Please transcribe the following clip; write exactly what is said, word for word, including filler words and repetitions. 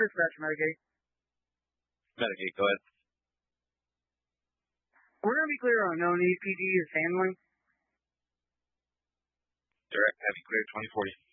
Dispatch Medicaid. Medicaid, go ahead. We're going to be clear on known E P D is handling. Direct, have you cleared twenty forty.